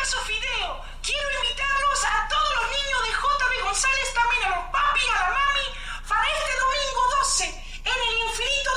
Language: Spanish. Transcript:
eso, Fideo. Quiero invitarlos a todos los niños de JB González, también a los papi, a la mami, para este domingo 12, en el Infinito